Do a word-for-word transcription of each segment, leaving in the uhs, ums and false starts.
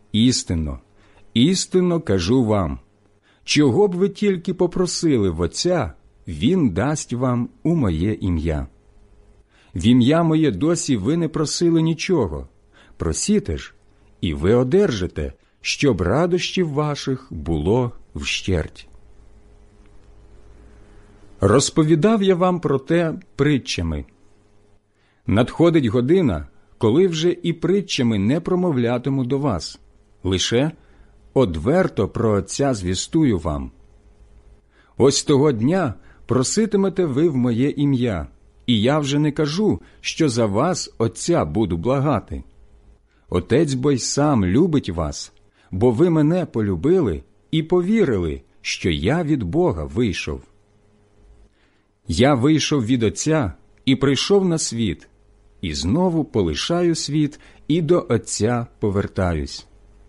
Істинно, істинно кажу вам, чого б ви тільки попросили в Отця, Він дасть вам у моє ім'я. В ім'я моє досі ви не просили нічого. Просіте ж, і ви одержите, щоб радощів ваших було вщерть. Розповідав я вам про те притчами. Надходить година, коли вже і притчами не промовлятиму до вас, лише одверто про Отця звістую вам. Ось того дня проситимете ви в моє ім'я, і я вже не кажу, що за вас Отця буду благати. Отець бо й сам любить вас, бо ви мене полюбили і повірили, що я від Бога вийшов. Я вийшов від Отця і прийшов на світ, і знову полишаю світ і до Отця повертаюсь.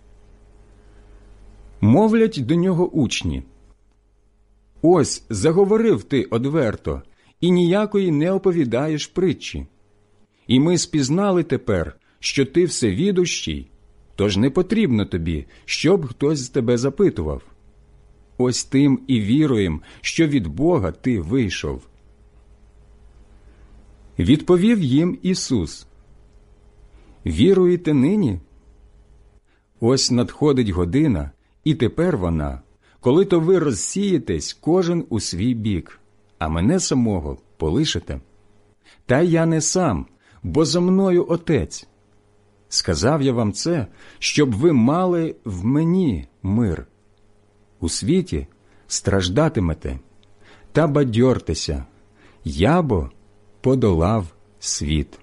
Мовлять до нього учні. Ось заговорив ти одверто, і ніякої не оповідаєш притчі. І ми спізнали тепер, що ти всевідущий, тож не потрібно тобі, щоб хтось з тебе запитував. Ось тим і віруєм, що від Бога ти вийшов. Відповів їм Ісус. Віруєте нині? Ось надходить година, і тепер вона, коли то ви розсієтесь кожен у свій бік, а мене самого полишите. Та я не сам, бо за мною Отець. Сказав я вам це, щоб ви мали в мені мир. У світі страждатимете, та бадьортеся, я бо подолав світ.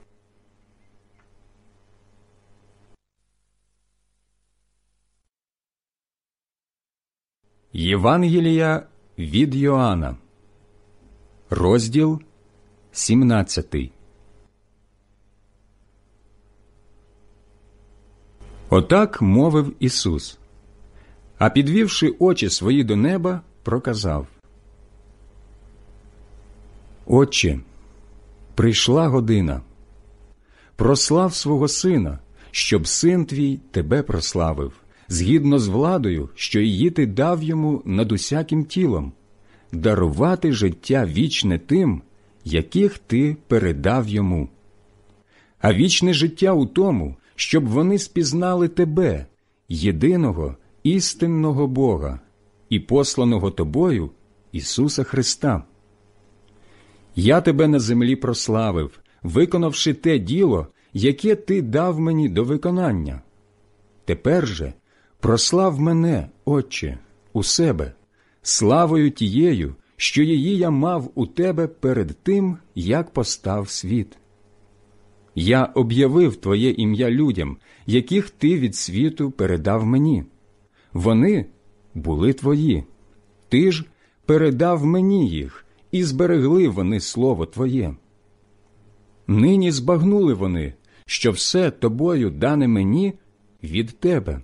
Євангелія від Йоанна, розділ сімнадцятий. Отак мовив Ісус, а підвівши очі свої до неба, проказав: Отче, прийшла година. Прослав свого Сина, щоб Син Твій Тебе прославив, згідно з владою, що її Ти дав йому над усяким тілом, дарувати життя вічне тим, яких Ти передав йому. А вічне життя у тому, щоб вони спізнали Тебе, єдиного, істинного Бога, і посланого Тобою, Ісуса Христа. Я Тебе на землі прославив, виконавши те діло, яке Ти дав мені до виконання. Тепер же прослав мене, Отче, у себе, славою тією, що її я мав у Тебе перед тим, як постав світ. Я об'явив Твоє ім'я людям, яких Ти від світу передав мені. Вони були Твої. Ти ж передав мені їх, і зберегли вони слово Твоє. Нині збагнули вони, що все Тобою дане мені від Тебе.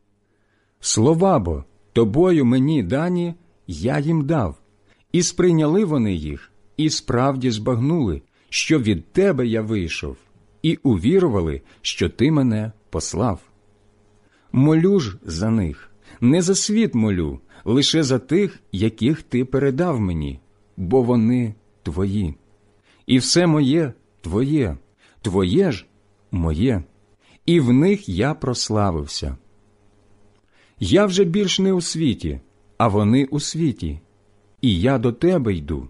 Слова бо Тобою мені дані я їм дав, і сприйняли вони їх, і справді збагнули, що від Тебе я вийшов, і увірували, що Ти мене послав. Молю ж за них, не за світ молю, лише за тих, яких Ти передав мені, бо вони Твої. І все моє Твоє, Твоє ж моє, і в них я прославився. Я вже більш не у світі, а вони у світі, і я до Тебе йду.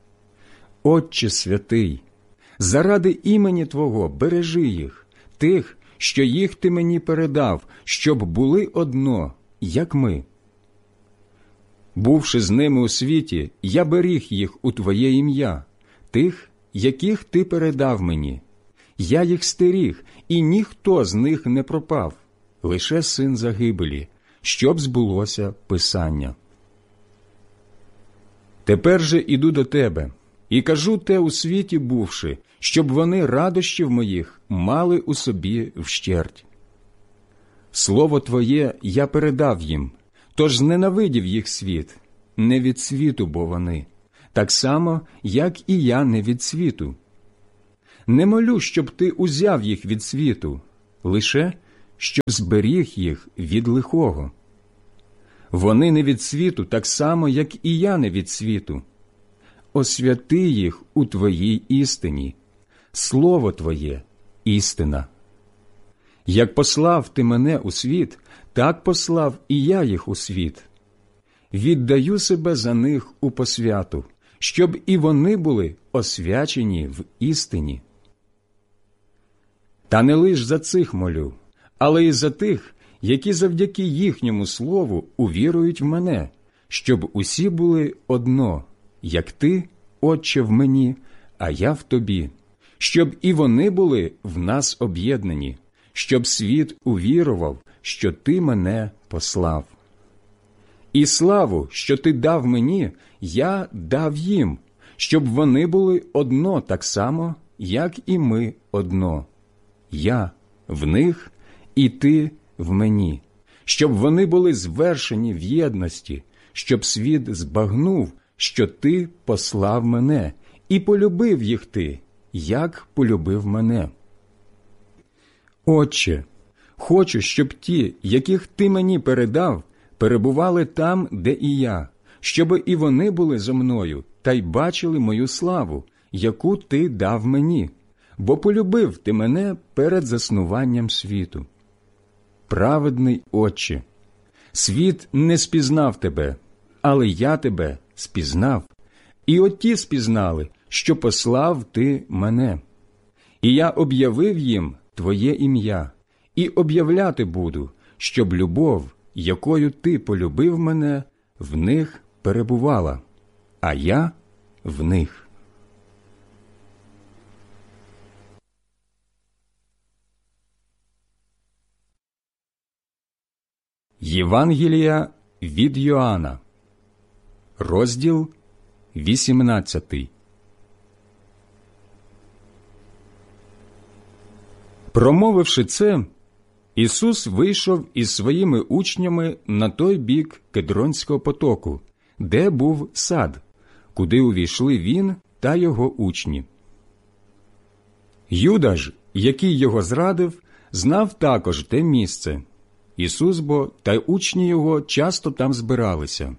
Отче святий, заради імені Твого бережи їх, тих, що їх Ти мені передав, щоб були одно, як ми. Бувши з ними у світі, я беріг їх у Твоє ім'я, тих, яких Ти передав мені. Я їх стеріг, і ніхто з них не пропав, лише син загибелі, щоб збулося Писання. Тепер же іду до Тебе, і кажу те у світі бувши, щоб вони радощів моїх мали у собі вщерть. Слово Твоє я передав їм, тож зненавидів їх світ, не від світу бо вони, так само, як і я не від світу. Не молю, щоб Ти узяв їх від світу, лише, щоб зберіг їх від лихого. Вони не від світу, так само, як і я не від світу. Освяти їх у Твоїй істині. Слово Твоє – істина. Як послав Ти мене у світ, так послав і я їх у світ. Віддаю себе за них у посвяту, щоб і вони були освячені в істині. Та не лиш за цих молю, але й за тих, які завдяки їхньому слову увірують в мене, щоб усі були одно, як Ти, Отче, в мені, а я в Тобі, щоб і вони були в нас об'єднані, щоб світ увірував, що Ти мене послав. І славу, що Ти дав мені, я дав їм, щоб вони були одно так само, як і ми одно. Я в них, і Ти в мені, щоб вони були звершені в єдності, щоб світ збагнув, що Ти послав мене, і полюбив їх Ти, як полюбив мене. Отче, хочу, щоб ті, яких Ти мені передав, перебували там, де і я, щоб і вони були зо мною, та й бачили мою славу, яку Ти дав мені, бо полюбив Ти мене перед заснуванням світу. Праведний Отче, світ не спізнав Тебе, але я Тебе спізнав, і оті спізнали, що послав Ти мене. І я об'явив їм Твоє ім'я, і об'являти буду, щоб любов, якою Ти полюбив мене, в них перебувала, а я в них. Євангелія від Йоанна, розділ вісімнадцятий. Промовивши це, Ісус вийшов із своїми учнями на той бік Кедронського потоку, де був сад, куди увійшли Він та Його учні. Юда ж, який Його зрадив, знав також те місце. Ісус бо та й учні Його часто там збиралися.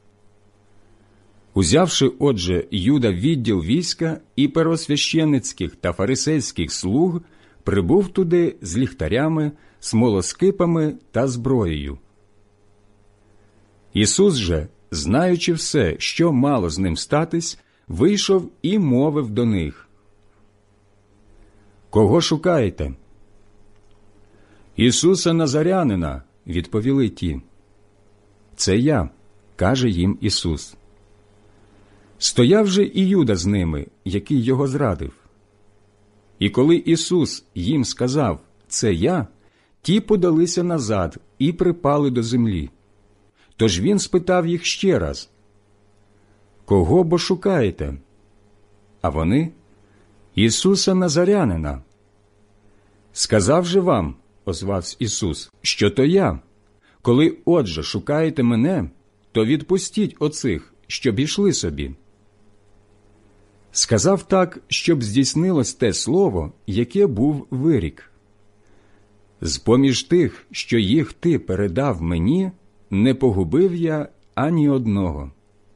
Узявши, отже, Юда відділ війська і первосвященицьких та фарисейських слуг, прибув туди з ліхтарями, смолоскипами та зброєю. Ісус же, знаючи все, що мало з ним статись, вийшов і мовив до них: «Кого шукаєте?» «Ісуса Назарянина», – відповіли ті. «Це я», – каже їм Ісус. Стояв же і Юда з ними, який його зрадив. І коли Ісус їм сказав «Це я», ті подалися назад і припали до землі. Тож Він спитав їх ще раз: «Кого бо шукаєте?» А вони: «Ісуса Назарянина». «Сказав же вам, – озвався Ісус, – що то я. Коли, отже, шукаєте мене, то відпустіть оцих, щоб ішли собі». Сказав так, щоб здійснилось те слово, яке був вирік: «З-поміж тих, що їх ти передав мені, не погубив я ані одного».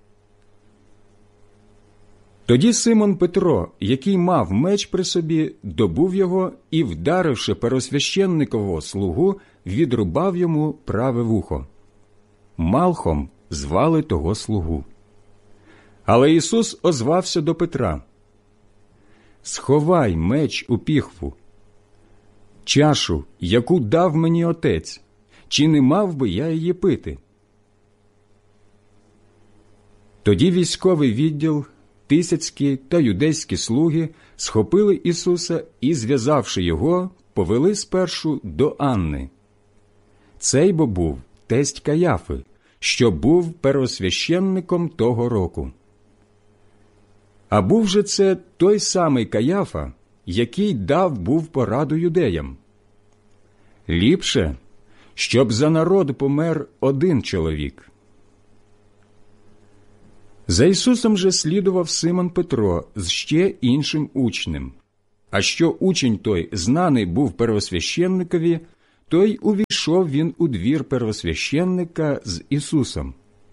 Тоді Симон Петро, який мав меч при собі, добув його і, вдаривши первосвященникового слугу, відрубав йому праве вухо. Малхом звали того слугу. Але Ісус озвався до Петра: «Сховай меч у піхву. Чашу, яку дав мені Отець, чи не мав би я її пити?» Тоді військовий відділ, тисяцькі та юдейські слуги схопили Ісуса і, зв'язавши його, повели спершу до Анни. Цей бо був тесть Каяфи, що був первосвященником того року. А був же це той самий Каяфа, який дав був пораду юдеям: «Ліпше, щоб за народ помер один чоловік». За Ісусом же слідував Симон Петро з ще іншим учнем. А що учень той знаний був первосвященникові, то й увійшов він у двір первосвященника з Ісусом.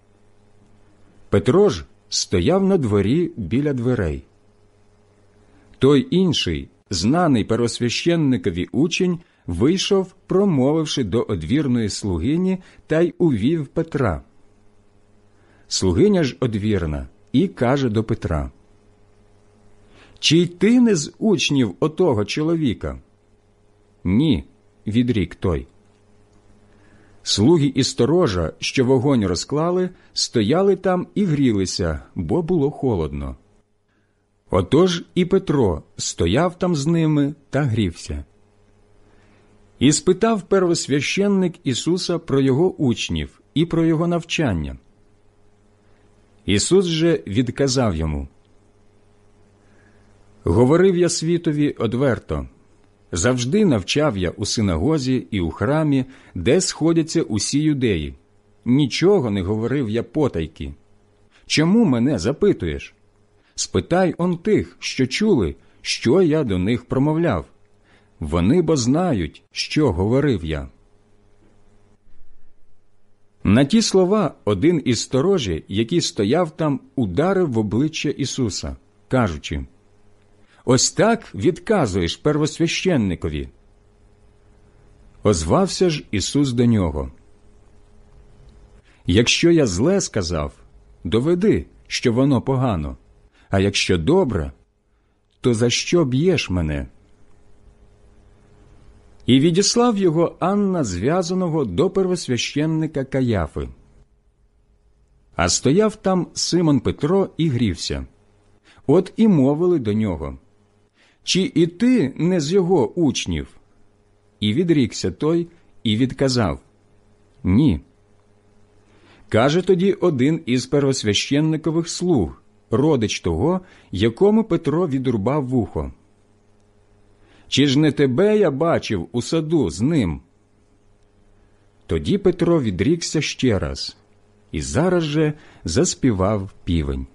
Петро ж стояв на дворі біля дверей. Той інший, знаний первосвященникові учень, вийшов, промовивши до одвірної слугині, та й увів Петра. Слугиня ж одвірна і каже до Петра: «Чи й ти не з учнів отого чоловіка?» «Ні», – відрік той. Слуги і сторожа, що вогонь розклали, стояли там і грілися, бо було холодно. Отож і Петро стояв там з ними та грівся. І спитав первосвященник Ісуса про його учнів і про його навчання. Ісус же відказав йому: «Говорив я світові одверто, завжди навчав я у синагозі і у храмі, де сходяться усі юдеї. Нічого не говорив я потайки. Чому мене запитуєш? Спитай он тих, що чули, що я до них промовляв. Вони бо знають, що говорив я». На ті слова один із сторожі, який стояв там, ударив в обличчя Ісуса, кажучи: «Ось так відказуєш первосвященникові». Озвався ж Ісус до нього: «Якщо я зле сказав, доведи, що воно погано, а якщо добре, то за що б'єш мене?» І відіслав його Анна зв'язаного до первосвященника Каяфи. А стояв там Симон Петро і грівся. От і мовили до нього: «Чи і ти не з його учнів?» І відрікся той і відказав: «Ні». Каже тоді один із первосвященникових слуг, родич того, якому Петро відрубав вухо: «Чи ж не тебе я бачив у саду з ним?» Тоді Петро відрікся ще раз, і зараз же заспівав півень.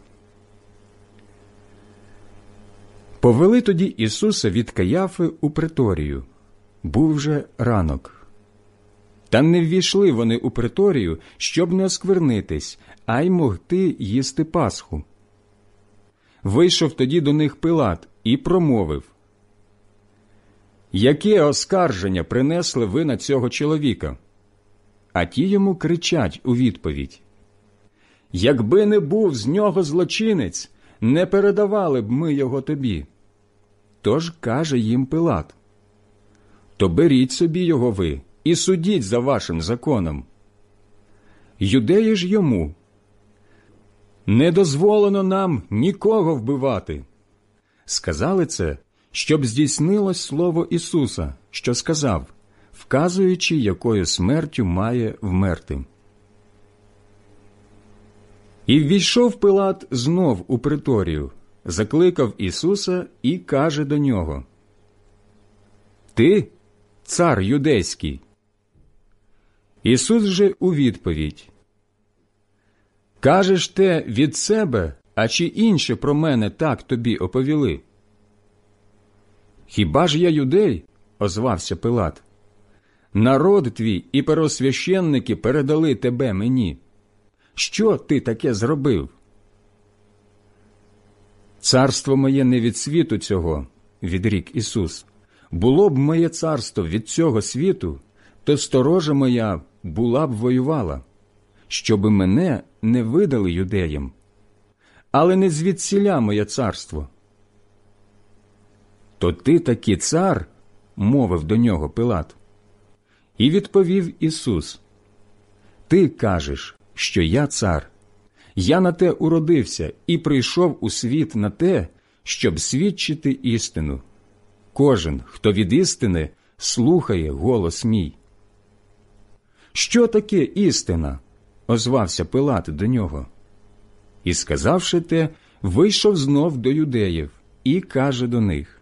Повели тоді Ісуса від Каяфи у преторію. Був вже ранок. Та не ввійшли вони у преторію, щоб не осквернитись, а й могти їсти Пасху. Вийшов тоді до них Пилат і промовив: «Яке оскарження принесли ви на цього чоловіка?» А ті йому кричать у відповідь: «Якби не був з нього злочинець, не передавали б ми його тобі». Тож каже їм Пилат: «То беріть собі його ви і судіть за вашим законом». Юдеї ж йому: «Не дозволено нам нікого вбивати». Сказали це, щоб здійснилось слово Ісуса, що сказав, вказуючи, якою смертю має вмерти. І ввійшов Пилат знов у преторію, закликав Ісуса і каже до нього: «Ти – цар юдейський». Ісус же у відповідь: «Кажеш те від себе, а чи інші про мене так тобі оповіли?» «Хіба ж я юдей?» – озвався Пилат. «Народ твій і первосвященники передали тебе мені. Що ти таке зробив?» «Царство моє не від світу цього», – відрік Ісус. «Було б моє царство від цього світу, то сторожа моя була б воювала, щоби мене не видали юдеям. Але не звідсіля моє царство». «То ти таки цар?» – мовив до нього Пилат. І відповів Ісус: «Ти кажеш, що я цар. Я на те уродився і прийшов у світ на те, щоб свідчити істину. Кожен, хто від істини, слухає голос мій». «Що таке істина?» – озвався Пилат до нього. І, сказавши те, вийшов знов до юдеїв і каже до них: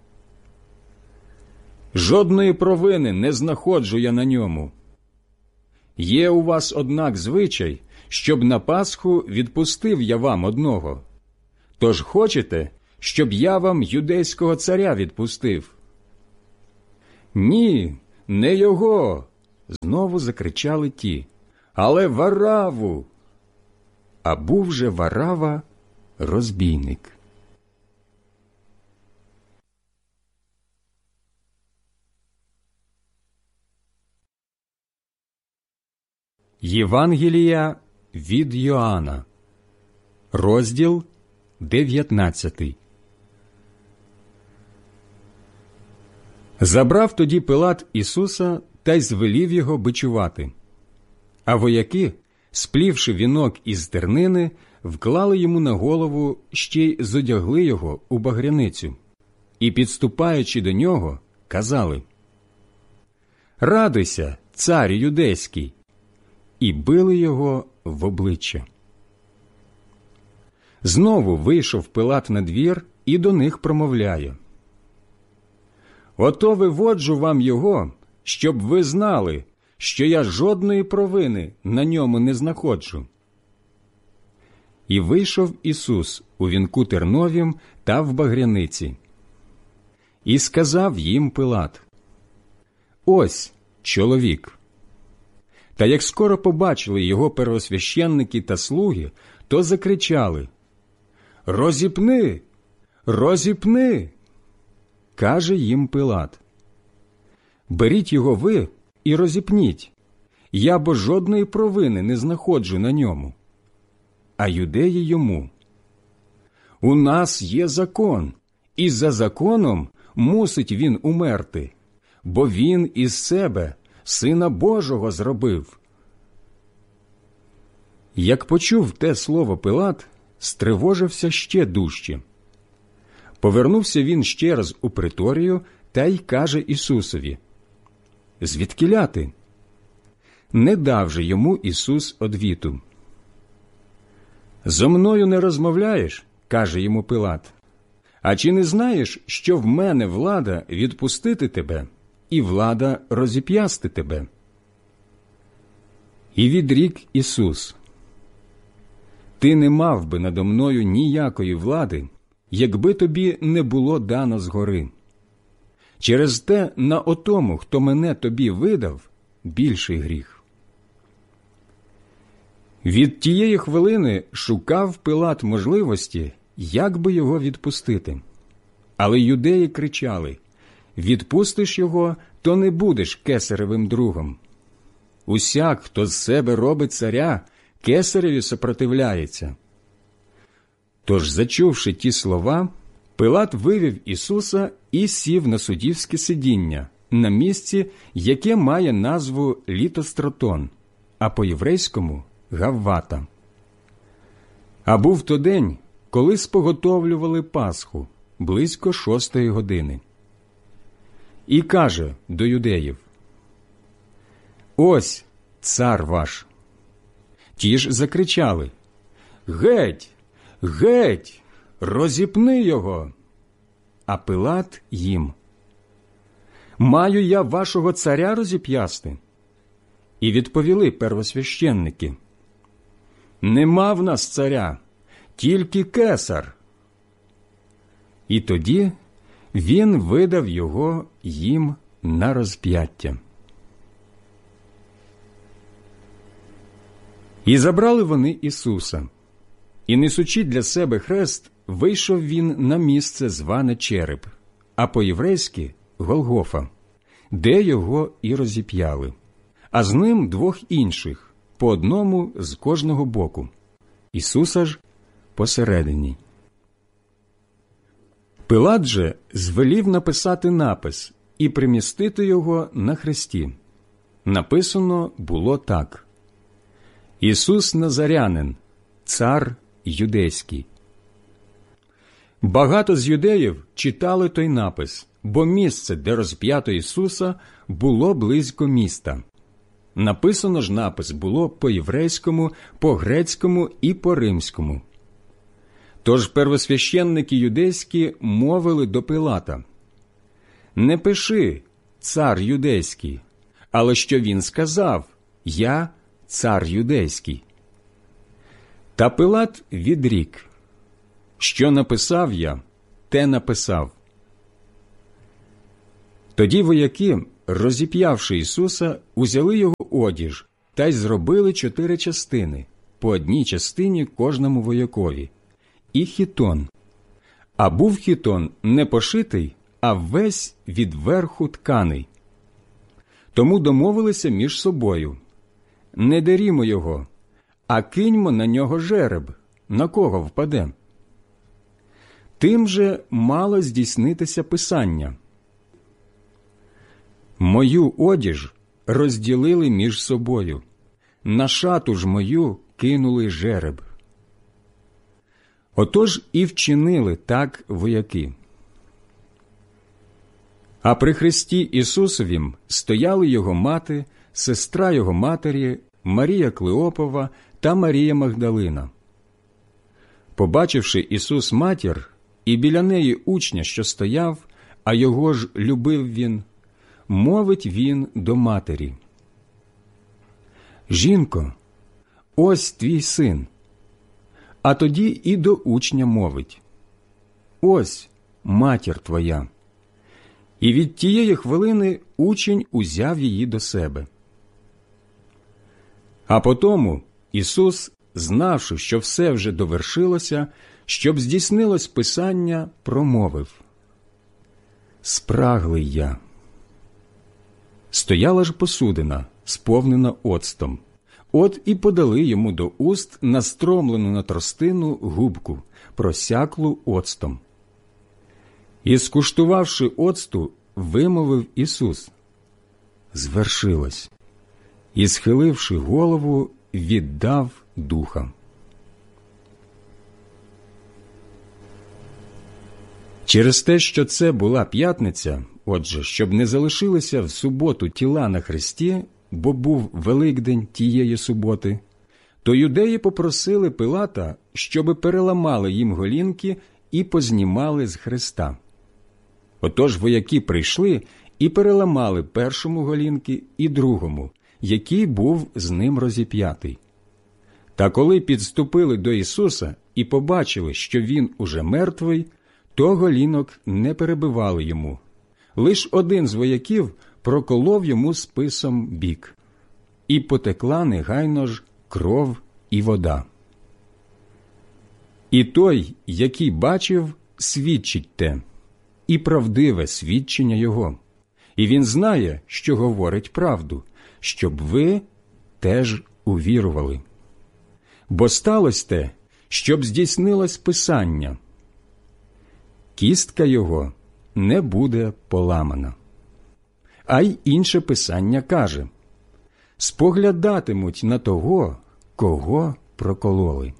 «Жодної провини не знаходжу я на ньому. Є у вас, однак, звичай, щоб на Пасху відпустив я вам одного. Тож хочете, щоб я вам юдейського царя відпустив?» «Ні, Не його!» Знову закричали ті. «Але Вараву!» А був же Варава розбійник. Євангелія від Йоанна, розділ дев'ятнадцятий. Забрав тоді Пилат Ісуса та й звелів його бичувати. А вояки, сплівши вінок із тернини, вклали йому на голову, ще й зодягли його у багряницю. І, підступаючи до нього, казали: «Радуйся, царю юдейський!» І били його в обличчя. Знову вийшов Пилат на двір і до них промовляє: «Ото виводжу вам його, щоб ви знали, що я жодної провини на ньому не знаходжу». І вийшов Ісус у вінку терновім та в багряниці. І сказав їм Пилат: «Ось чоловік». Та як скоро побачили його первосвященники та слуги, то закричали: «Розіпни! Розіпни!» Каже їм Пилат: «Беріть його ви і розіпніть, я бо жодної провини не знаходжу на ньому». А юдеї йому: «У нас є закон, і за законом мусить він умерти, бо він із себе Сина Божого зробив». Як почув те слово Пилат, стривожився ще дужче. Повернувся він ще раз у приторію та й каже Ісусові: «Звідкіля ти?» Не дав же йому Ісус одвіту. «Зо мною не розмовляєш?» – каже йому Пилат. «А чи не знаєш, що в мене влада відпустити тебе і влада розіп'ясти тебе?» І відрік Ісус: «Ти не мав би надо мною ніякої влади, якби тобі не було дано згори. Через те на отому, хто мене тобі видав, більший гріх». Від тієї хвилини шукав Пилат можливості, як би його відпустити. Але юдеї кричали: «Відпустиш його, то не будеш кесаревим другом. Усяк, хто з себе робить царя, кесареві сопротивляється». Тож, зачувши ті слова, Пилат вивів Ісуса і сів на суддівське сидіння, на місці, яке має назву Літостратон, а по-єврейському – Гаввата. А був то день, коли споготовлювали Пасху, близько шостої години. І каже до юдеїв: «Ось цар ваш». Ті ж закричали: «Геть! Геть! Розіпни його!» А Пилат їм: «Маю я вашого царя розіп'ясти?» І відповіли первосвященники: «Нема в нас царя, тільки кесар». І тоді він видав його їм на розп'яття. І забрали вони Ісуса. І, несучи для себе хрест, вийшов він на місце, зване Череп, а по-єврейськи – Голгофа, де його і розіп'яли, а з ним двох інших, по одному з кожного боку, Ісуса ж посередині. Пилат же звелів написати напис і примістити його на хресті. Написано було так: «Ісус Назарянин, цар юдейський». Багато з юдеїв читали той напис, бо місце, де розп'ято Ісуса, було близько міста. Написано ж напис було по-єврейському, по-грецькому і по-римському. Тож первосвященники юдейські мовили до Пилата: «Не пиши, цар юдейський, але що він сказав: я цар юдейський». Та Пилат відрік: «Що написав я, те написав». Тоді вояки розіп'явши Ісуса, узяли його одіж та й зробили чотири частини, по одній частині кожному воякові, і хітон. А був хітон не пошитий, а весь від верху тканий. Тому домовилися між собою: не дерімо його, а киньмо на нього жереб, на кого впаде. Тим же мало здійснитися писання: мою одіж розділили між собою, на шату ж мою кинули жереб. Отож і вчинили так вояки. А при хресті Ісусовім стояли його мати, сестра його матері, Марія Клеопова та Марія Магдалина. Побачивши Ісус матір, і біля неї учня, що стояв, а його ж любив він, мовить він до матері: «Жінко, ось твій син». А тоді і до учня мовить: «Ось матір твоя». І від тієї хвилини учень узяв її до себе. А потому Ісус, знавши, що все вже довершилося, щоб здійснилось Писання, промовив: «Спраглий я». Стояла ж посудина, сповнена оцтом. От і подали йому до уст настромлену на тростину губку, просяклу оцтом. І, скуштувавши оцту, вимовив Ісус: «Звершилось». І, схиливши голову, віддав духа. Через те, що це була п'ятниця, отже, щоб не залишилися в суботу тіла на хресті, бо був Великдень тієї суботи, то юдеї попросили Пилата, щоби переламали їм голінки і познімали з хреста. Отож вояки прийшли і переламали першому голінки і другому, який був з ним розіп'ятий. Та коли підступили до Ісуса і побачили, що Він уже мертвий, то голінок не перебивали йому. Лиш один з вояків проколов йому списом бік. І потекла негайно ж кров і вода. І той, який бачив, свідчить те, і правдиве свідчення його. І він знає, що говорить правду, щоб ви теж увірували. Бо сталося те, щоб здійснилось Писання: кістка його не буде поламана. А й інше Писання каже: споглядатимуть на того, кого прокололи.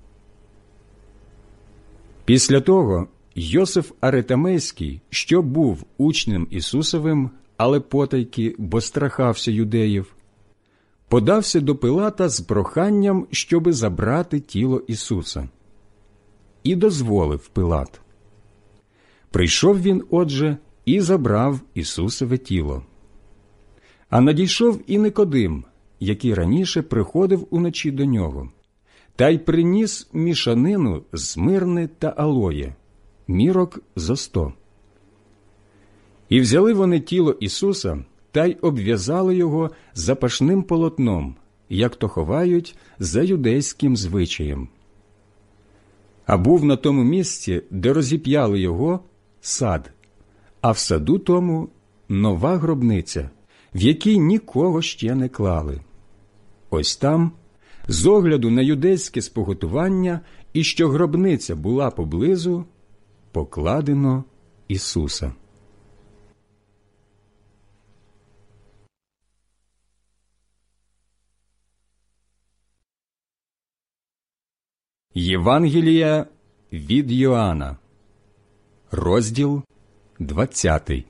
Після того Йосиф Аритамейський, що був учнем Ісусовим, але потайки, бо страхався юдеїв, подався до Пилата з проханням, щоби забрати тіло Ісуса. І дозволив Пилат. Прийшов він, отже, і забрав Ісусове тіло. А надійшов і Никодим, який раніше приходив уночі до нього, та й приніс мішанину з мирни та алоє, мірок зо сто. І взяли вони тіло Ісуса та й обв'язали його запашним полотном, як то ховають за юдейським звичаєм. А був на тому місці, де розіп'яли його, сад, а в саду тому нова гробниця, в якій нікого ще не клали. Ось там, з огляду на юдейське споготування і що гробниця була поблизу, покладено Ісуса. Євангелія від Йоанна, розділ двадцятий.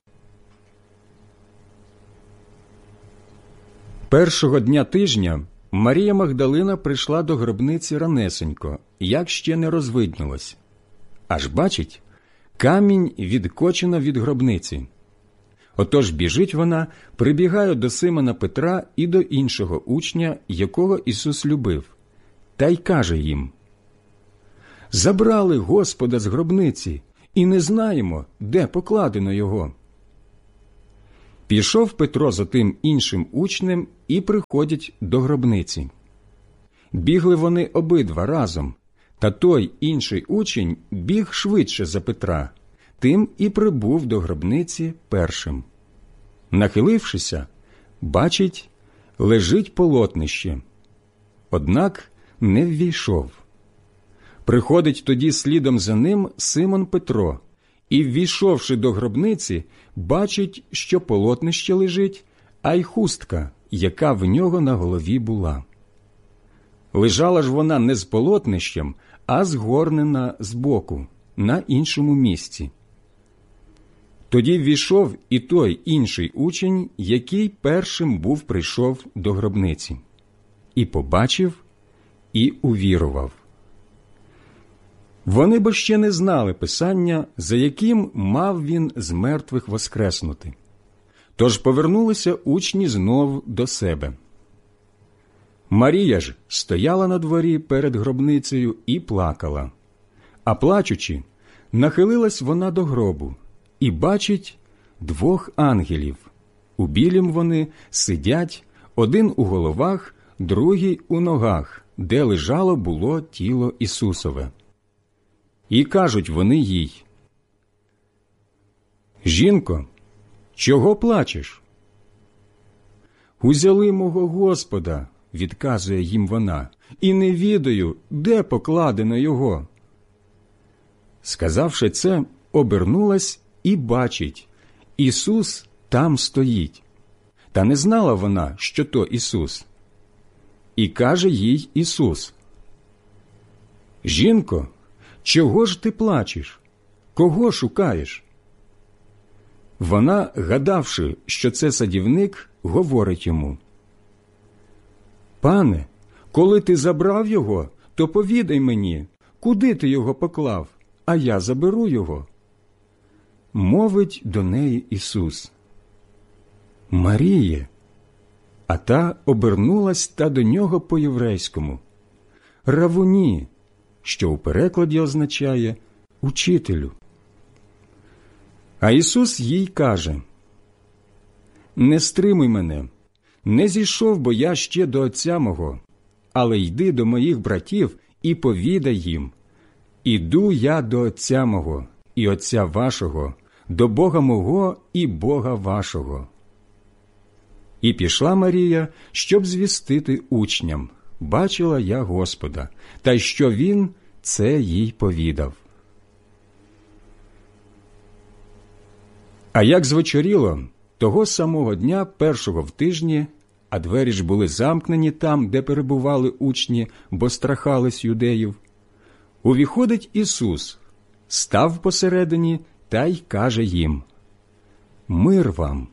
Першого дня тижня Марія Магдалина прийшла до гробниці ранесенько, як ще не розвиднілось. Аж бачить, камінь відкочено від гробниці. Отож біжить вона, прибігає до Симона Петра і до іншого учня, якого Ісус любив, та й каже їм: «Забрали Господа з гробниці, і не знаємо, де покладено його». Пішов Петро за тим іншим учнем і приходять до гробниці. Бігли вони обидва разом, та той інший учень біг швидше за Петра, тим і прибув до гробниці першим. Нахилившися, бачить, лежить полотнище, однак не ввійшов. Приходить тоді слідом за ним Симон Петро, і, ввійшовши до гробниці, бачить, що полотнище лежить, а й хустка, яка в нього на голові була. Лежала ж вона не з полотнищем, а згорнена збоку, на іншому місці. Тоді ввійшов і той інший учень, який першим був прийшов до гробниці, і побачив, і увірував. Вони бо ще не знали Писання, за яким мав він з мертвих воскреснути. Тож повернулися учні знов до себе. Марія ж стояла на дворі перед гробницею і плакала. А плачучи, нахилилась вона до гробу і бачить двох ангелів. У білім вони сидять, один у головах, другий у ногах, де лежало було тіло Ісусове. І кажуть вони їй: «Жінко, чого плачеш?» «Узяли мого Господа», – відказує їм вона, «і не відаю, де покладено його». Сказавши це, обернулась і бачить, Ісус там стоїть. Та не знала вона, що то Ісус. І каже їй Ісус: «Жінко, чого ж ти плачеш? Кого шукаєш?» Вона, гадавши, що це садівник, говорить йому: «Пане, коли ти забрав його, то повідай мені, куди ти його поклав, а я заберу його». Мовить до неї Ісус: «Маріє!» А та обернулась та до нього по-єврейському: «Равуні», що у перекладі означає «учителю». А Ісус їй каже: «Не стримуй мене, не зійшов бо я ще до Отця мого, але йди до моїх братів і повідай їм: іду я до Отця мого і Отця вашого, до Бога мого і Бога вашого». І пішла Марія, щоб звістити учням: «Бачила я Господа», та й що Він це їй повідав. А як звечоріло, того самого дня, першого в тижні, а двері ж були замкнені там, де перебували учні, бо страхались юдеїв, увіходить Ісус, став посередині та й каже їм: «Мир вам!»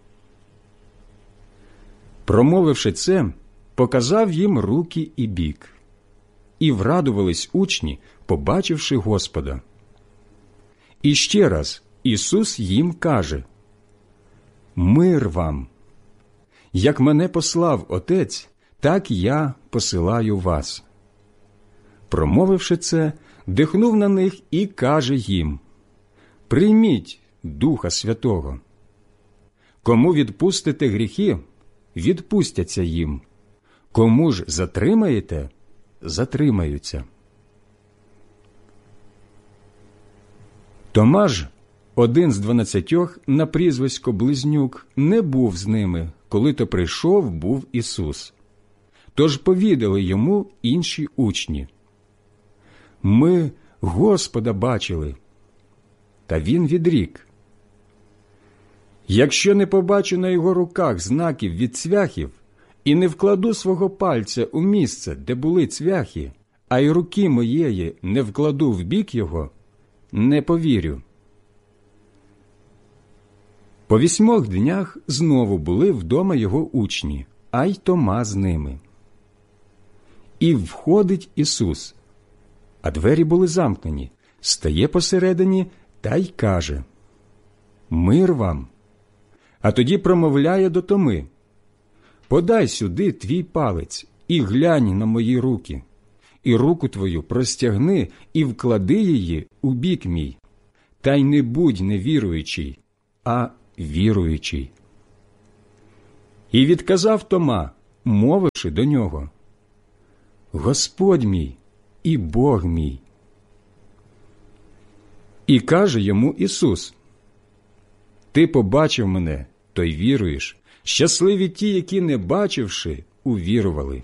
Промовивши це, показав їм руки і бік. І врадувались учні, побачивши Господа. І ще раз Ісус їм каже: «Мир вам! Як мене послав Отець, так я посилаю вас». Промовивши це, дихнув на них і каже їм: «Прийміть Духа Святого. Кому відпустите гріхи, відпустяться їм. Кому ж затримаєте, затримаються». Томаш, один з дванадцятьох, на прізвисько Близнюк, не був з ними, коли то прийшов був Ісус. Тож повідали йому інші учні: «Ми Господа бачили». Та він відрік: «Якщо не побачу на його руках знаків від цвяхів і не вкладу свого пальця у місце, де були цвяхи, а й руки моєї не вкладу в бік його, не повірю». По вісьмох днях знову були вдома його учні, а й Тома з ними. І входить Ісус, а двері були замкнені, стає посередині та й каже: «Мир вам!» А тоді промовляє до Томи: «Подай сюди твій палець і глянь на мої руки, і руку твою простягни і вклади її у бік мій, та й не будь невіруючий, а віруючий». І відказав Тома, мовивши до нього: Господь мій і Бог мій. І каже йому Ісус: Ти побачив мене, то й віруєш. Щасливі ті, які, не бачивши, увірували.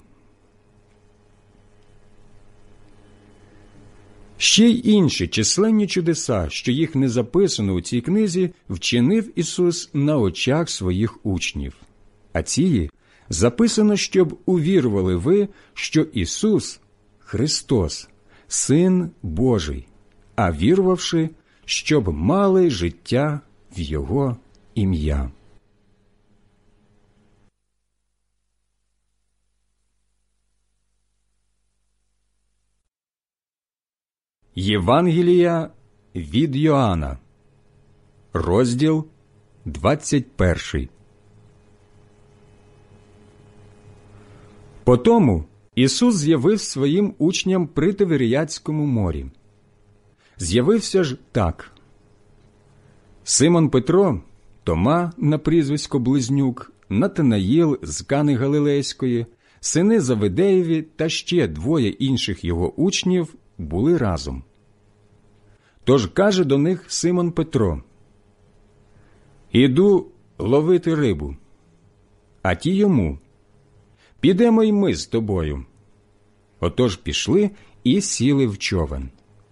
Ще й інші численні чудеса, що їх не записано у цій книзі, вчинив Ісус на очах своїх учнів. А ці записано, щоб увірували ви, що Ісус – Христос, Син Божий, а вірувавши, щоб мали життя в Його ім'я. Євангелія від Йоанна, розділ двадцять перший. Потому Ісус з'явив своїм учням при Тиверіадському морі. З'явився ж так. Симон Петро, Тома на прізвисько Близнюк, Натанаїл з Кани Галилейської, сини Завидеєві та ще двоє інших його учнів були разом. Тож каже до них Симон Петро: «Іду ловити рибу». А ті йому: «Підемо й ми з тобою». Отож пішли і сіли в човен.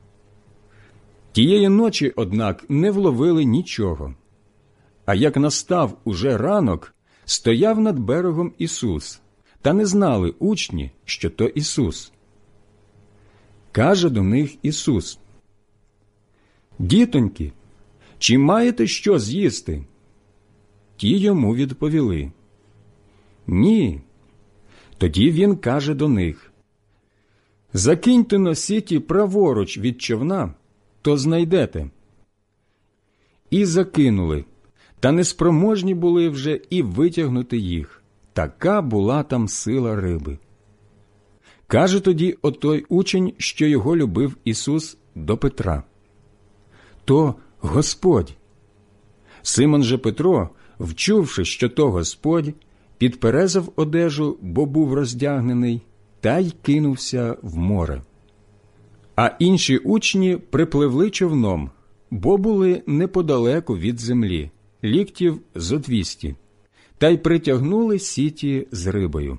Тієї ночі, однак, не вловили нічого. А як настав уже ранок, стояв над берегом Ісус, та не знали учні, що то Ісус. Каже до них Ісус: «Дітоньки, чи маєте що з'їсти?» Ті йому відповіли: «Ні». Тоді він каже до них: «Закиньте-но сіті праворуч від човна, то знайдете». І закинули, та неспроможні були вже і витягнути їх. Така була там сила риби. Каже тоді отой учень, що його любив Ісус, до Петра: «То Господь». Симон же Петро, вчувши, що то Господь, підперезав одежу, бо був роздягнений, та й кинувся в море. А інші учні припливли човном, бо були неподалеку від землі, ліктів зо двісті, та й притягнули сіті з рибою.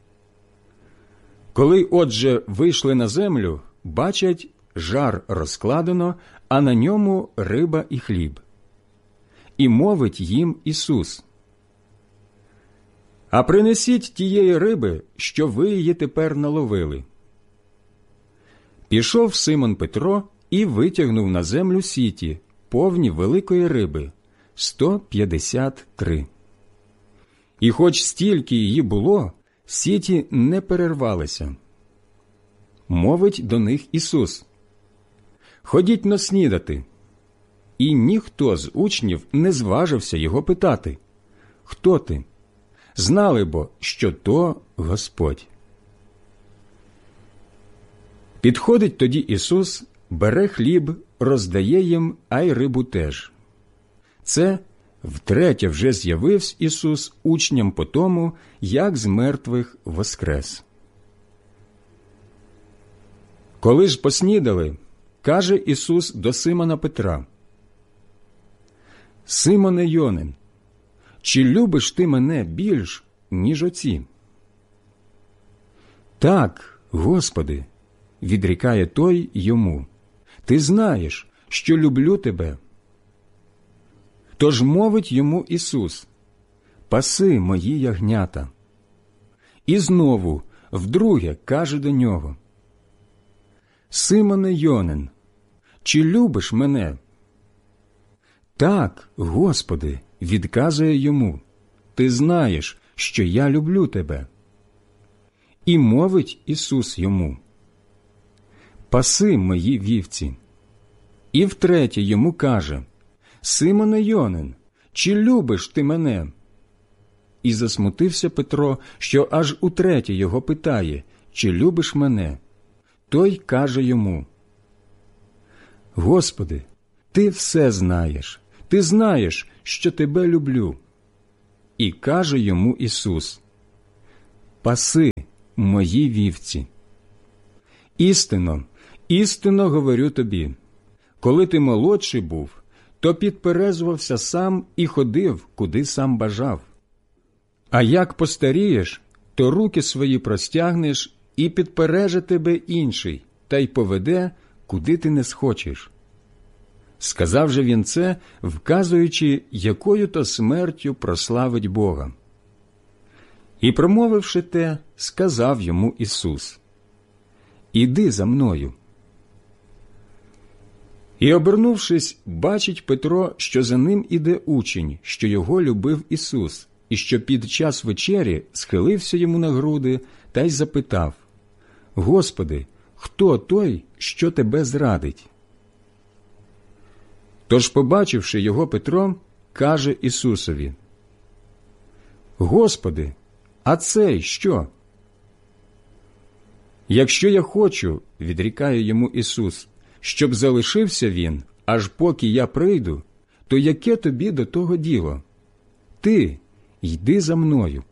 Коли, отже, вийшли на землю, бачать, жар розкладено, а на ньому риба і хліб. І мовить їм Ісус: «А принесіть тієї риби, що ви її тепер наловили». Пішов Симон Петро і витягнув на землю сіті, повні великої риби, сто п'ятдесят три. І хоч стільки її було, сіті не перервалися. Мовить до них Ісус: «Ходіть-но снідати». І ніхто з учнів не зважився його питати: «Хто ти?» Знали бо, що то Господь. Підходить тоді Ісус, бере хліб, роздає їм, а й рибу теж. Це втретє вже з'явився Ісус учням по тому, як з мертвих воскрес. Коли ж поснідали, каже Ісус до Симона Петра: «Симоне Йонин, чи любиш ти мене більш, ніж оці?» «Так, Господи», – відрікає той йому, «ти знаєш, що люблю тебе». Тож мовить йому Ісус: «Паси мої ягнята». І знову, вдруге, каже до нього: «Симоне Йонин, чи любиш мене?» «Так, Господи», – відказує йому, «ти знаєш, що я люблю тебе». І мовить Ісус йому: «Паси мої вівці». І втретє йому каже: «Симоне Йонин, чи любиш ти мене?» І засмутився Петро, що аж утретє його питає: «Чи любиш мене?» Той каже йому: «Господи, ти все знаєш, ти знаєш, що тебе люблю». І каже йому Ісус: «Паси мої вівці. Істинно, істинно говорю тобі, коли ти молодший був, то підперезувався сам і ходив, куди сам бажав. А як постарієш, то руки свої простягнеш, і підпереже тебе інший, та й поведе, куди ти не схочеш». Сказав же він це, вказуючи, якою то смертю прославить Бога. І, промовивши те, сказав йому Ісус: «Іди за мною». І, обернувшись, бачить Петро, що за ним іде учень, що його любив Ісус, і що під час вечері схилився йому на груди та й запитав: «Господи, хто той, що тебе зрадить?» Тож, побачивши його, Петро каже Ісусові: «Господи, а цей що?» «Якщо я хочу, – відрікає йому Ісус, – щоб залишився він, аж поки я прийду, то яке тобі до того діло? Ти йди за мною».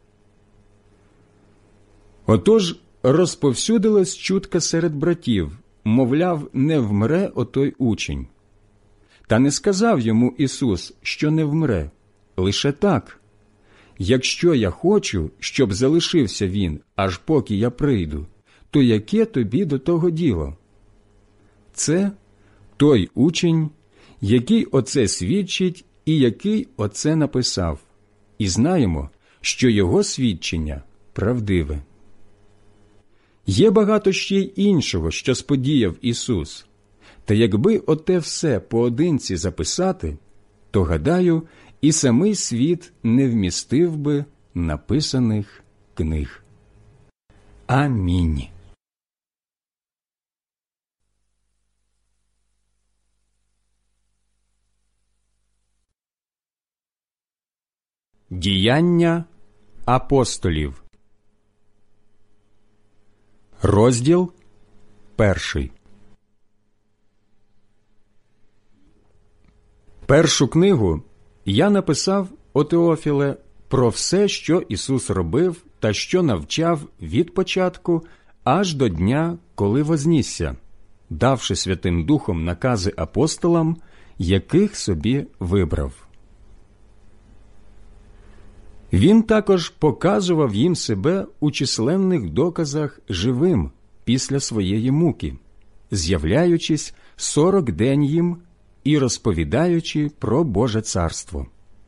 Отож розповсюдилась чутка серед братів, мовляв, не вмре отой учень. Та не сказав йому Ісус, що не вмре, лише так: «Якщо я хочу, щоб залишився він, аж поки я прийду, то яке тобі до того діло?» Це той учень, який оце свідчить і який оце написав, і знаємо, що його свідчення правдиве. Є багато ще й іншого, що сподіяв Ісус. Та якби оте все поодинці записати, то, гадаю, і самий світ не вмістив би написаних книг. Амінь. Діяння апостолів. Розділ перший. Першу книгу я написав, о Теофіле, про все, що Ісус робив та що навчав від початку аж до дня, коли вознісся, давши Святим Духом накази апостолам, яких собі вибрав. Він також показував їм себе у численних доказах живим після своєї муки, з'являючись сорок день їм і розповідаючи про Боже царство.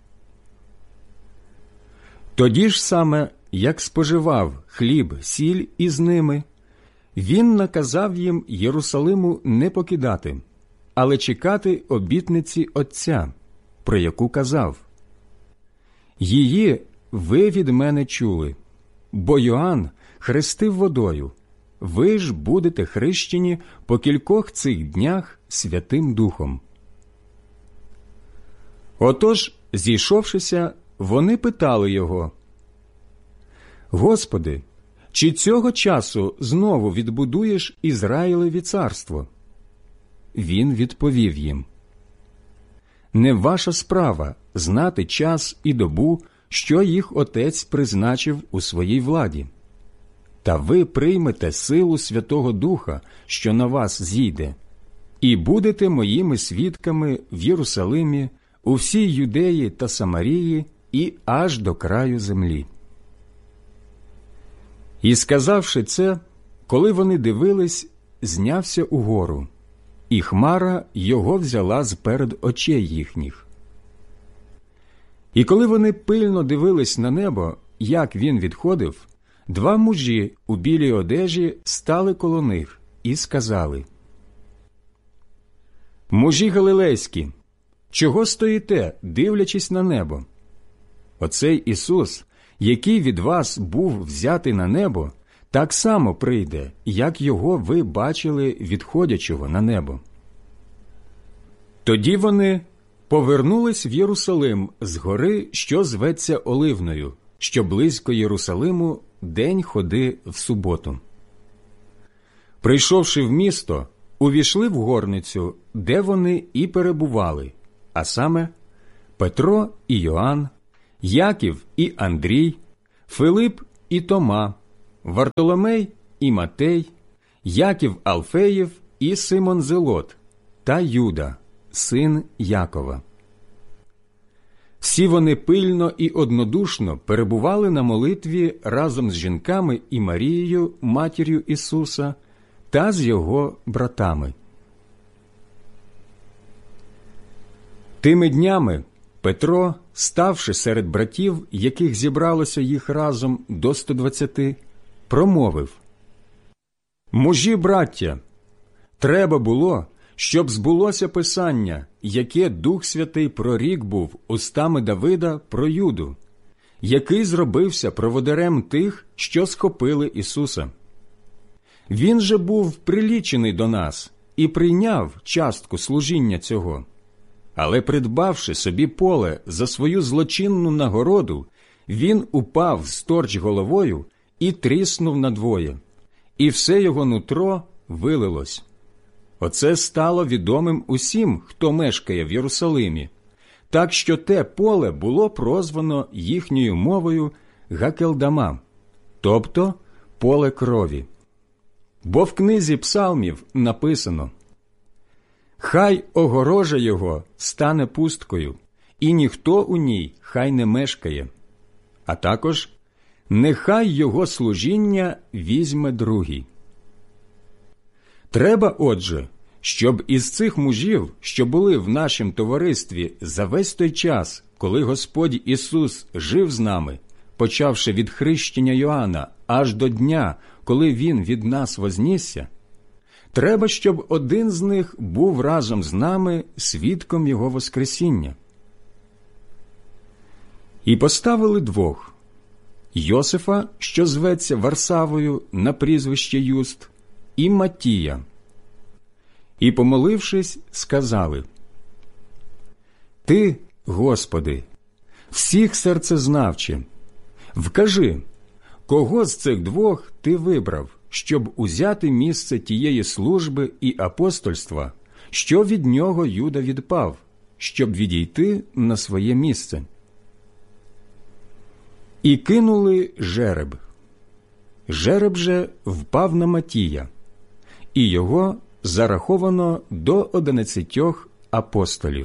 Тоді ж саме, як споживав хліб, сіль із ними, він наказав їм Єрусалиму не покидати, але чекати обітниці Отця, про яку казав: «Її ви від мене чули, бо Йоанн хрестив водою, ви ж будете хрещені по кількох цих днях Святим Духом». Отож, зійшовшися, вони питали його: «Господи, чи цього часу знову відбудуєш Ізраїлеві царство?» Він відповів їм: «Не ваша справа знати час і добу, що їх Отець призначив у своїй владі. Та ви приймете силу Святого Духа, що на вас зійде, і будете моїми свідками в Єрусалимі, у всій Юдеї та Самарії і аж до краю землі». І, сказавши це, коли вони дивились, знявся угору, і хмара його взяла зперед очей їхніх. І коли вони пильно дивились на небо, як він відходив, два мужі у білій одежі стали коло них і сказали: «Мужі галилейські, чого стоїте, дивлячись на небо? Оцей Ісус, який від вас був взятий на небо, так само прийде, як його ви бачили відходячого на небо». Тоді вони повернулись в Єрусалим з гори, що зветься Оливною, що близько Єрусалиму, день ходи в суботу. Прийшовши в місто, увійшли в горницю, де вони і перебували, а саме Петро і Йоанн, Яків і Андрій, Филип і Тома, Вартоломей і Матей, Яків Алфеєв і Симон Зелот та Юда, син Якова. Всі вони пильно і однодушно перебували на молитві разом з жінками і Марією, матір'ю Ісуса, та з його братами. Тими днями Петро, ставши серед братів, яких зібралося їх разом до сто двадцяти, промовив: «Мужі, браття, треба було, щоб збулося Писання, яке Дух Святий прорік був устами Давида про Юду, який зробився проводарем тих, що схопили Ісуса. Він же був прилічений до нас і прийняв частку служіння цього. Але, придбавши собі поле за свою злочинну нагороду, він упав сторч головою і тріснув надвоє, і все його нутро вилилось. Оце стало відомим усім, хто мешкає в Єрусалимі, так що те поле було прозвано їхньою мовою Гакелдама, тобто поле крові. Бо в книзі Псалмів написано: «Хай огорожа його стане пусткою, і ніхто у ній хай не мешкає, а також нехай його служіння візьме другий». Треба, отже, щоб із цих мужів, що були в нашім товаристві за весь той час, коли Господь Ісус жив з нами, почавши від хрещення Йоанна аж до дня, коли Він від нас вознісся, треба, щоб один з них був разом з нами свідком Його воскресіння. І поставили двох – Йосифа, що зветься Варсавою на прізвище Юст, і Матія. І, помолившись, сказали: «Ти, Господи, всіх серцезнавче, вкажи, кого з цих двох Ти вибрав, щоб узяти місце тієї служби і апостольства, що від нього Юда відпав, щоб відійти на своє місце». І кинули жереб. Жереб же впав на Матія, і його зараховано до одинадцятьох апостолів.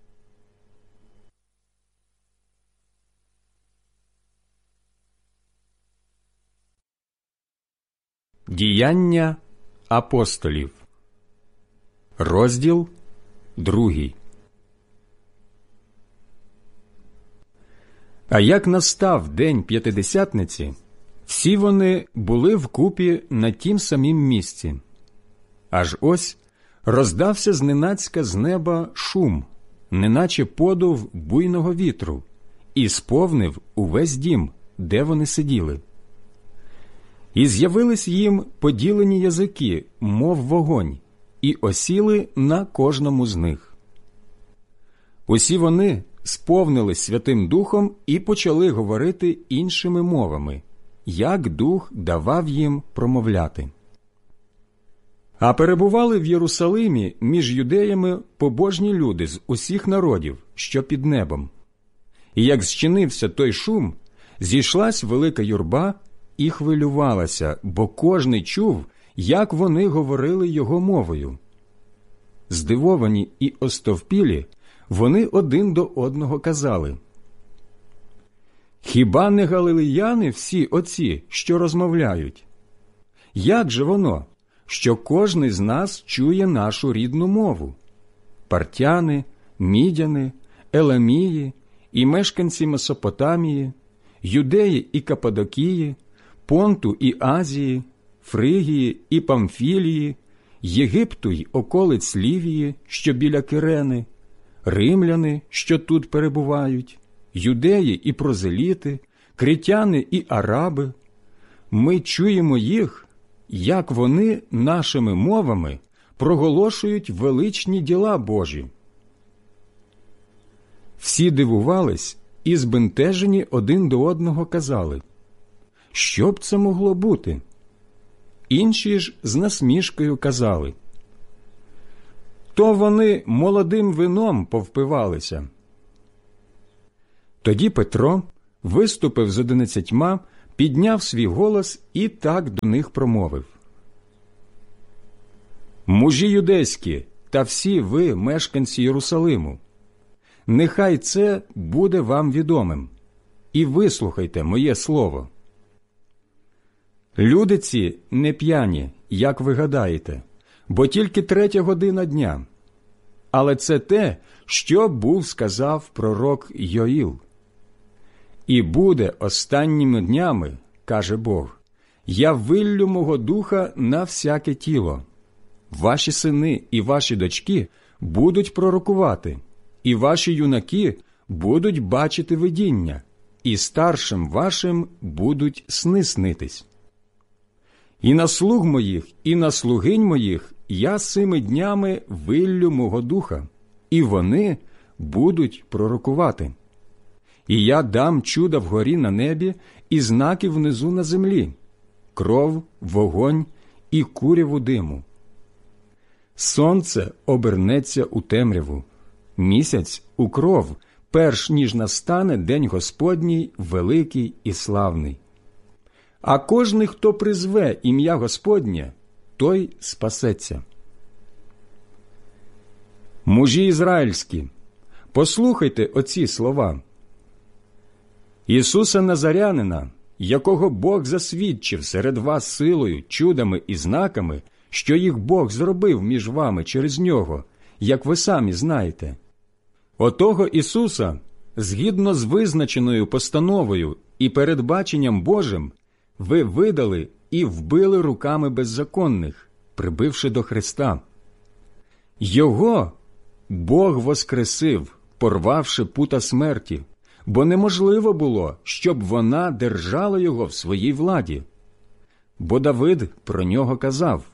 Діяння апостолів. Розділ другий. А як настав день П'ятидесятниці, всі вони були вкупі на тім самім місці. Аж ось роздався зненацька з неба шум, неначе подув буйного вітру, і сповнив увесь дім, де вони сиділи. І з'явились їм поділені язики, мов вогонь, і осіли на кожному з них. Усі вони сповнились Святим Духом і почали говорити іншими мовами, як Дух давав їм промовляти. А перебували в Єрусалимі між юдеями побожні люди з усіх народів, що під небом. І як зчинився той шум, зійшлась велика юрба і хвилювалася, бо кожний чув, як вони говорили його мовою. Здивовані і остовпілі, вони один до одного казали: «Хіба не галилеяни всі оці, що розмовляють? Як же воно, що кожний з нас чує нашу рідну мову? Партяни, мідяни, еламії і мешканці Месопотамії, юдеї і Каппадокії, Понту і Азії, Фригії і Памфілії, Єгипту й околиць Лівії, що біля Кирени, римляни, що тут перебувають, юдеї і прозеліти, критяни і араби. Ми чуємо їх, як вони нашими мовами проголошують величні діла Божі». Всі дивувались і збентежені один до одного казали: «Що б це могло бути?» Інші ж з насмішкою казали: «То вони молодим вином повпивалися». Тоді Петро виступив з одинадцятьма, підняв свій голос і так до них промовив: «Мужі юдейські та всі ви, мешканці Єрусалиму, нехай це буде вам відомим, і вислухайте моє слово. Люди ці не п'яні, як ви гадаєте, бо тільки третя година дня. Але це те, що був сказав пророк Йоїл. І буде останніми днями, каже Бог, я виллю мого духа на всяке тіло. Ваші сини і ваші дочки будуть пророкувати, і ваші юнаки будуть бачити видіння, і старшим вашим будуть сни снитись. І на слуг моїх, і на слугинь моїх я сими днями виллю мого духа, і вони будуть пророкувати. І я дам чуда вгорі на небі і знаки внизу на землі, кров, вогонь і куряву диму. Сонце обернеться у темряву, місяць у кров, перш ніж настане день Господній великий і славний. А кожний, хто призве ім'я Господнє, той спасеться. Мужі ізраїльські, послухайте оці слова. Ісуса Назарянина, якого Бог засвідчив серед вас силою, чудами і знаками, що їх Бог зробив між вами через нього, як ви самі знаєте. Отого Ісуса, згідно з визначеною постановою і передбаченням Божим, ви видали і вбили руками беззаконних, прибивши до Христа. Його Бог воскресив, порвавши пута смерті, бо неможливо було, щоб вона держала його в своїй владі. Бо Давид про нього казав: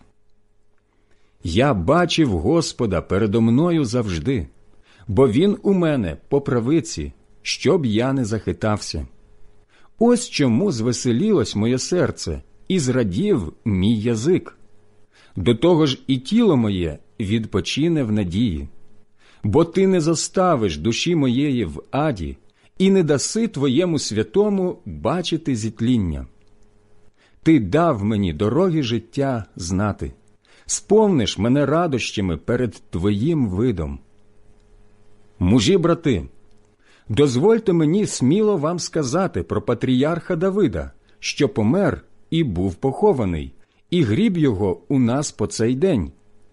«Я бачив Господа передо мною завжди, бо Він у мене по правиці, щоб я не захитався. Ось чому звеселілось моє серце і зрадів мій язик. До того ж і тіло моє відпочине в надії. Бо ти не заставиш душі моєї в аді і не даси твоєму святому бачити зітління. Ти дав мені дороги життя знати, сповниш мене радощами перед твоїм видом. Мужі, брати, дозвольте мені сміло вам сказати про патріарха Давида, що помер і був похований, і гріб його у нас по цей день.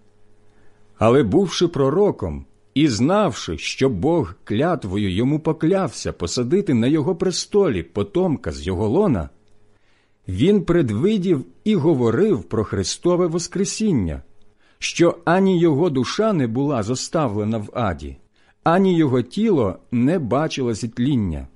Але бувши пророком і знавши, що Бог клятвою йому поклявся посадити на його престолі потомка з його лона, він предвидів і говорив про Христове воскресіння, що ані його душа не була зоставлена в аді, ані його тіло не бачило зітління.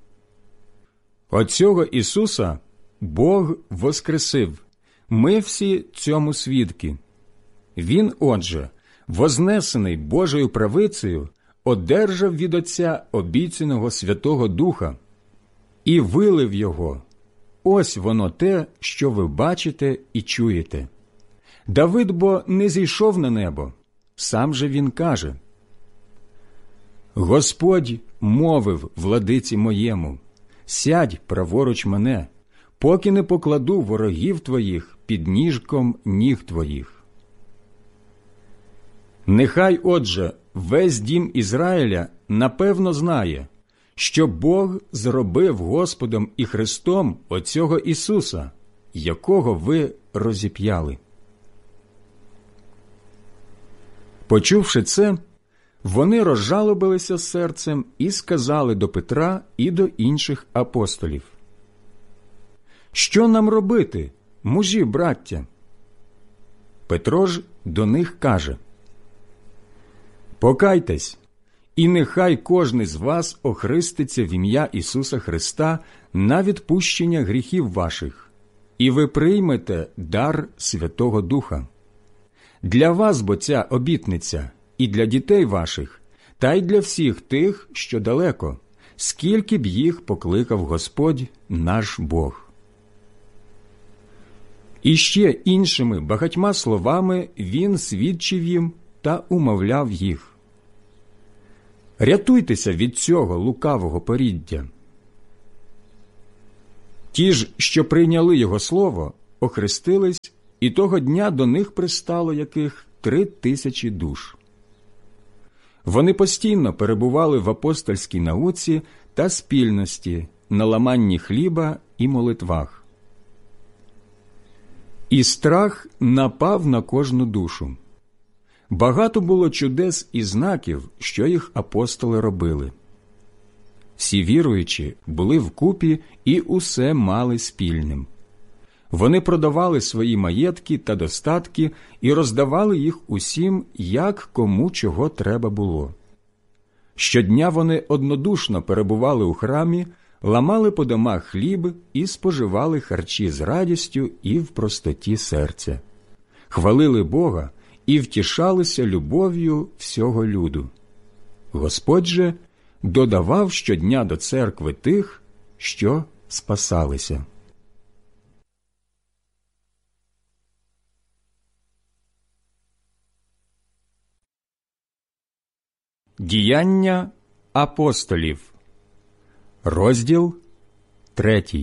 Оцього Ісуса Бог воскресив, ми всі цьому свідки. Він, отже, вознесений Божою правицею, одержав від Отця обіцяного Святого Духа і вилив його. Ось воно те, що ви бачите і чуєте. Давид бо не зійшов на небо, сам же він каже: «Господь мовив владиці моєму, сядь праворуч мене, поки не покладу ворогів твоїх під ніжком ніг твоїх». Нехай, отже, весь дім Ізраїля напевно знає, що Бог зробив Господом і Христом оцього Ісуса, якого ви розіп'яли. Почувши це, вони розжалобилися серцем і сказали до Петра і до інших апостолів: «Що нам робити, мужі, браття?» Петро ж до них каже: «Покайтесь, і нехай кожний з вас охреститься в ім'я Ісуса Христа на відпущення гріхів ваших, і ви приймете дар Святого Духа. Для вас бо ця обітниця і для дітей ваших, та й для всіх тих, що далеко, скільки б їх покликав Господь наш Бог». І ще іншими багатьма словами він свідчив їм та умовляв їх: «Рятуйтеся від цього лукавого поріддя. Ті ж, що прийняли його слово, охрестились, і того дня до них пристало яких три тисячі душ. Вони постійно перебували в апостольській науці та спільності, на ламанні хліба і молитвах. І страх напав на кожну душу. Багато було чудес і знаків, що їх апостоли робили. Всі віруючі були вкупі і усе мали спільним. Вони продавали свої маєтки та достатки і роздавали їх усім, як кому чого треба було. Щодня вони однодушно перебували у храмі, ламали по домах хліб і споживали харчі з радістю і в простоті серця. Хвалили Бога і втішалися любов'ю всього люду. Господь же додавав щодня до церкви тих, що спасалися. Діяння апостолів. Розділ третій.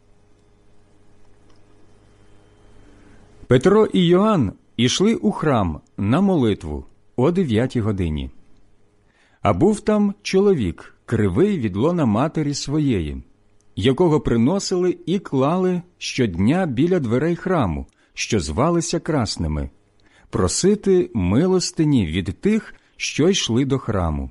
Петро і Йоанн ішли у храм на молитву о дев'ятій годині. А був там чоловік, кривий від лона матері своєї, якого приносили і клали щодня біля дверей храму, що звалися Красними, просити милостині від тих, що йшли до храму.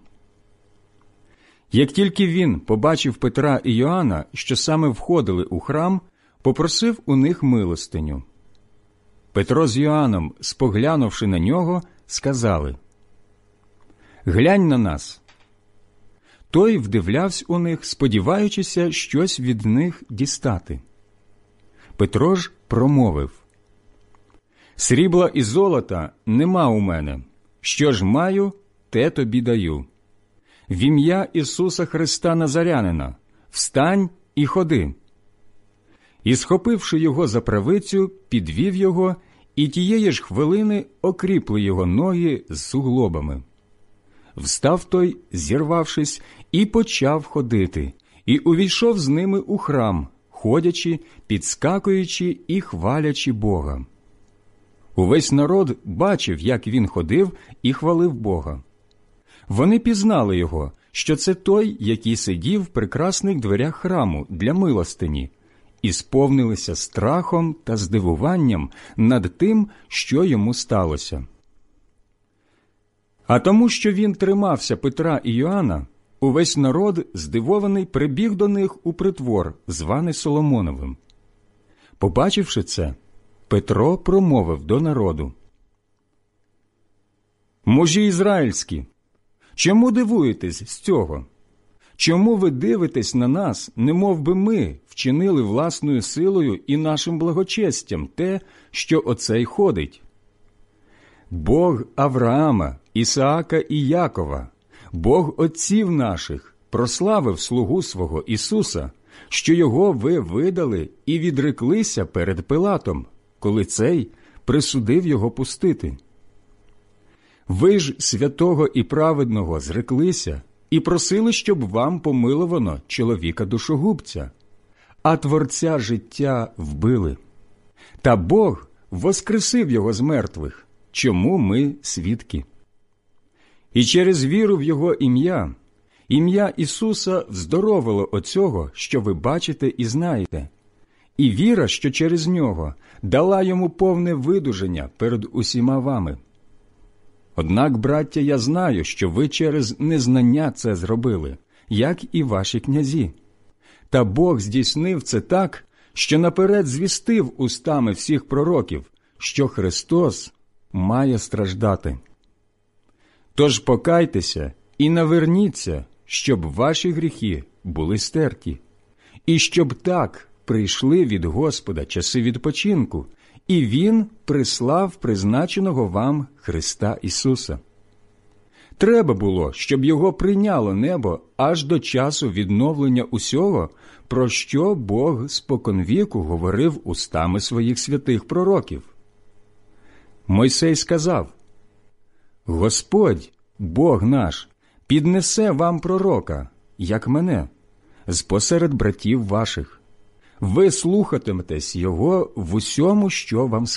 Як тільки він побачив Петра і Йоанна, що саме входили у храм, попросив у них милостиню. Петро з Йоанном, споглянувши на нього, сказали: «Глянь на нас». Той вдивлявся у них, сподіваючися щось від них дістати. Петро ж промовив: «Срібла і золота нема у мене. Що ж маю, те тобі даю. В ім'я Ісуса Христа Назарянина встань і ходи». І, схопивши його за правицю, підвів його, і тієї ж хвилини окріпли його ноги з суглобами. Встав той, зірвавшись, і почав ходити, і увійшов з ними у храм, ходячи, підскакуючи і хвалячи Бога. Увесь народ бачив, як він ходив і хвалив Бога. Вони пізнали його, що це той, який сидів в прекрасних дверях храму для милостині, і сповнилися страхом та здивуванням над тим, що йому сталося. А тому, що він тримався Петра і Йоанна, увесь народ, здивований, прибіг до них у притвор, званий Соломоновим. Побачивши це, Петро промовив до народу: «Мужі ізраїльські, чому дивуєтесь з цього? Чому ви дивитесь на нас, немов би ми вчинили власною силою і нашим благочестям те, що оцей ходить? Бог Авраама, Ісаака і Якова, Бог отців наших, прославив слугу свого Ісуса, що його ви видали і відреклися перед Пилатом, коли цей присудив його пустити. Ви ж святого і праведного зреклися і просили, щоб вам помиловано чоловіка душогубця, а Творця життя вбили. Та Бог воскресив його з мертвих, чому ми свідки. І через віру в його ім'я, ім'я Ісуса вздоровило оцього, що ви бачите і знаєте, і віра, що через нього, дала йому повне видуження перед усіма вами. Однак, браття, я знаю, що ви через незнання це зробили, як і ваші князі. Та Бог здійснив це так, що наперед звістив устами всіх пророків, що Христос має страждати. Тож покайтеся і наверніться, щоб ваші гріхи були стерті, і щоб так прийшли від Господа часи відпочинку, і Він прислав призначеного вам Христа Ісуса. Треба було, щоб його прийняло небо аж до часу відновлення усього, про що Бог споконвіку говорив устами своїх святих пророків. Мойсей сказав: «Господь, Бог наш, піднесе вам пророка, як мене, з посеред братів ваших. ви слухатиметесь його в усьому, що вам